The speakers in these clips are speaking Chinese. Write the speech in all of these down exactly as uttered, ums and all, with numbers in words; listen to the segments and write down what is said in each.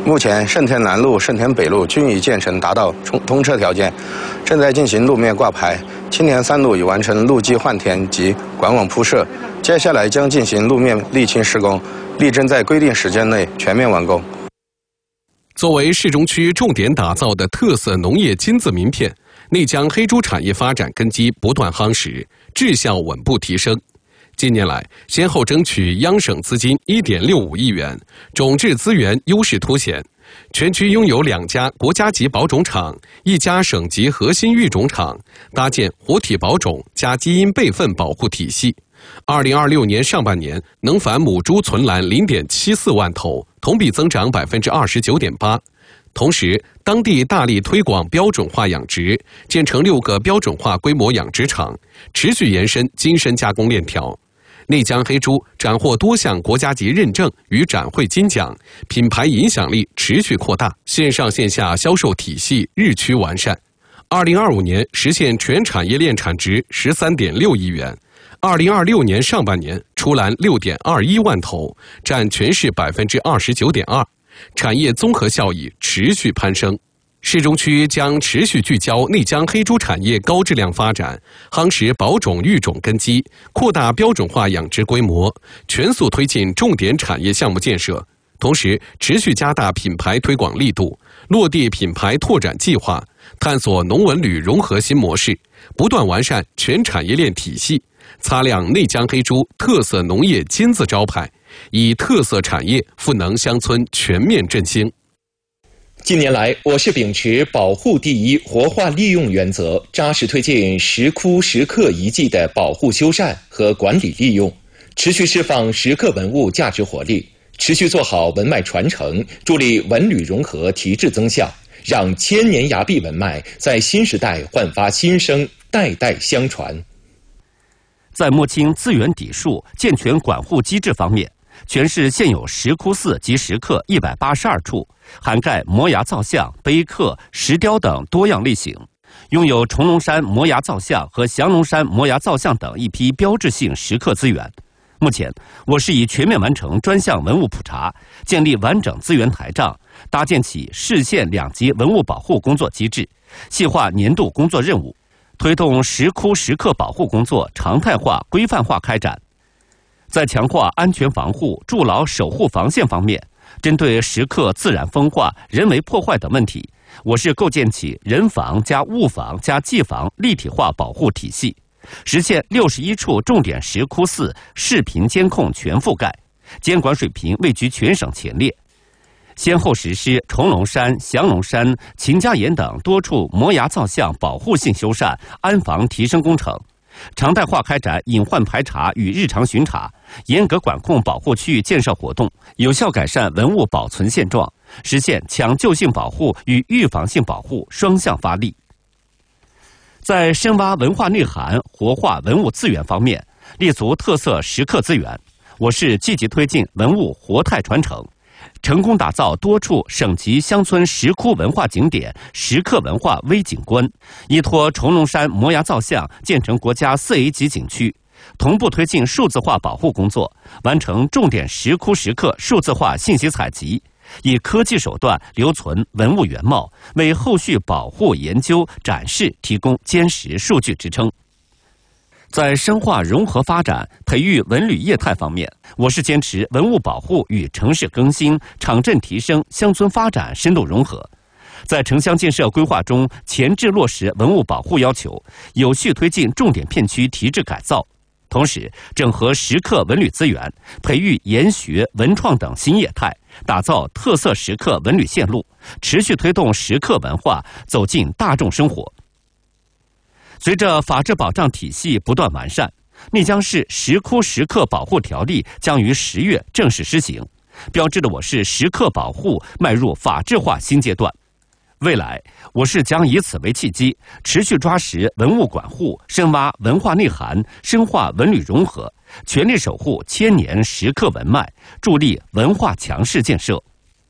目前盛田南路、盛田北路均已建成达到通通车条件，正在进行路面挂牌。青年三路已完成路基换填及管网铺设，接下来将进行路面沥青施工，力争在规定时间内全面完工。 作为市中区重点打造的特色农业金字名片，内江黑猪产业发展根基不断夯实，质效稳步提升。近年来，先后争取央省资金 一点六五亿元，种质资源优势凸显。全区拥有两家国家级保种厂，一家省级核心育种厂，搭建活体保种加基因备份保护体系。二零二六年上半年，能繁母猪存栏 零点七四万头，同比增长 百分之二十九点八。同时，当地大力推广标准化养殖，建成六个标准化规模养殖场，持续延伸精深加工链条。内江黑猪斩获多项国家级认证与展会金奖，品牌影响力持续扩大，线上线下销售体系日趋完善。二零二五年实现全产业链产值 十三点六亿元，二零二六年上半年出栏 六点二一万头，占全市 百分之二十九点二， 产业综合效益持续攀升。市中区将持续聚焦内江黑猪产业高质量发展，夯实保种育种根基，扩大标准化养殖规模，全速推进重点产业项目建设。同时，持续加大品牌推广力度，落地品牌拓展计划，探索农文旅融合新模式，不断完善全产业链体系，擦亮内江黑猪特色农业金字招牌，以特色产业赋能乡村全面振兴。 近年来，我市秉持保护第一、活化利用原则，扎实推进石窟石刻遗迹的保护修缮和管理利用，持续释放石刻文物价值活力，持续做好文脉传承，助力文旅融合提质增效，让千年崖壁文脉在新时代焕发新生，代代相传。 在摸清资源底数、健全管护机制方面，全市现有石窟寺及石刻一百八十二处，涵盖摩崖造像、碑刻、石雕等多样类型，拥有重龙山摩崖造像和降龙山摩崖造像等一批标志性石刻资源。目前，我市已全面完成专项文物普查，建立完整资源台账，搭建起市县两级文物保护工作机制，细化年度工作任务，推动石窟石刻保护工作常态化、规范化开展。在强化安全防护、筑牢守护防线方面，针对石刻自然风化、人为破坏等问题，我市构建起人防加物防加技防立体化保护体系，实现六十一处重点石窟寺视频监控全覆盖，监管水平位居全省前列。先后实施重龙山、降龙山、秦家岩等多处摩崖造像保护性修缮、安防提升工程，常态化开展隐患排查与日常巡查，严格管控保护区域建设活动，有效改善文物保存现状，实现抢救性保护与预防性保护双向发力。在深挖文化内涵、活化文物资源方面，立足特色石刻资源，我市积极推进文物活态传承，成功打造多处省级乡村石窟文化景点、石刻文化微景观，依托重龙山摩崖造像建成国家四 A 级景区，同步推进数字化保护工作，完成重点石窟石刻数字化信息采集，以科技手段留存文物原貌，为后续保护研究展示提供坚实数据支撑。在深化融合发展、培育文旅业态方面，我市坚持文物保护与城市更新、场镇提升、乡村发展深度融合，在城乡建设规划中前置落实文物保护要求，有序推进重点片区提质改造，同时整合石刻文旅资源，培育研学、文创等新业态，打造特色石刻文旅线路，持续推动石刻文化走进大众生活。随着法治保障体系不断完善，内江市石窟石刻保护条例将于十月正式施行，标志着我市石刻保护迈入法治化新阶段。未来，我市将以此为契机，持续抓实文物管护，深挖文化内涵，深化文旅融合，全力守护千年石刻文脉，助力文化强市建设。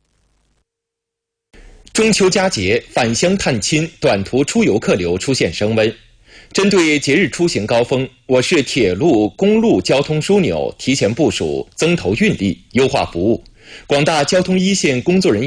中秋佳节，返乡探亲、短途出游客流出现升温。针对节日出行高峰，我市铁路、公路交通枢纽提前部署，增投运力，优化服务，广大交通一线工作人员